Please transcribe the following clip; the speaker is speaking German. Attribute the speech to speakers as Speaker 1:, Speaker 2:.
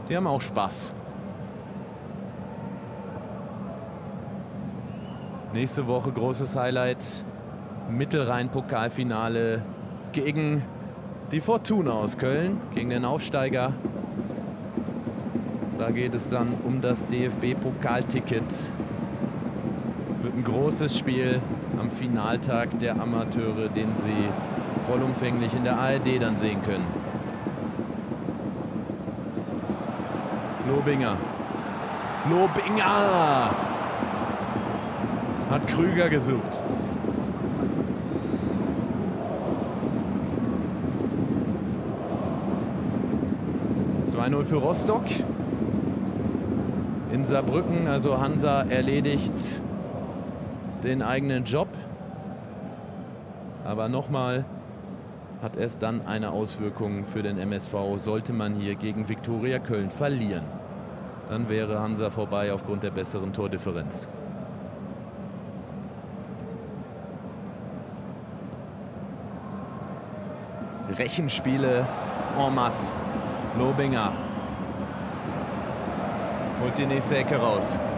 Speaker 1: Die haben auch Spaß. Nächste Woche großes Highlight. Mittelrhein-Pokalfinale gegen die Fortuna aus Köln, gegen den Aufsteiger. Da geht es dann um das DFB-Pokalticket. Wird ein großes Spiel am Finaltag der Amateure, den Sie vollumfänglich in der ARD dann sehen können. Lobinger. Lobinger! Hat Krüger gesucht. Für Rostock. In Saarbrücken, also Hansa erledigt den eigenen Job. Aber nochmal hat es dann eine Auswirkung für den MSV, sollte man hier gegen Viktoria Köln verlieren. Dann wäre Hansa vorbei aufgrund der besseren Tordifferenz. Rechenspiele en masse. Lobinger holt die nächste Ecke raus.